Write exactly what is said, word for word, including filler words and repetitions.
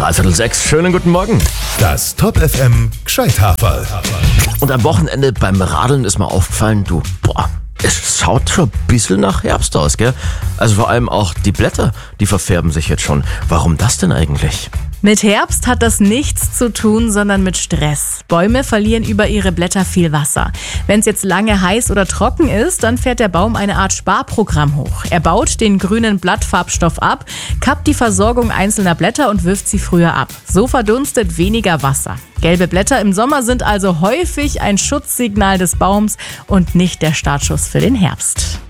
Dreiviertel sechs, schönen guten Morgen. Das Top F M Gescheithaferl. Und am Wochenende beim Radeln ist mir aufgefallen, du, boah, es schaut schon ein bisschen nach Herbst aus, gell? Also vor allem auch die Blätter, die verfärben sich jetzt schon. Warum das denn eigentlich? Mit Herbst hat das nichts zu tun, sondern mit Stress. Bäume verlieren über ihre Blätter viel Wasser. Wenn es jetzt lange heiß oder trocken ist, dann fährt der Baum eine Art Sparprogramm hoch. Er baut den grünen Blattfarbstoff ab, kappt die Versorgung einzelner Blätter und wirft sie früher ab. So verdunstet weniger Wasser. Gelbe Blätter im Sommer sind also häufig ein Schutzsignal des Baums und nicht der Startschuss für den Herbst.